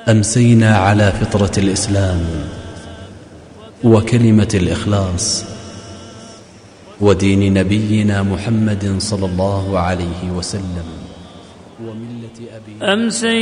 أمسينا على فطرة الإسلام وكلمة الإخلاص ودين نبينا محمد صلى الله عليه وسلم وملة أبينا.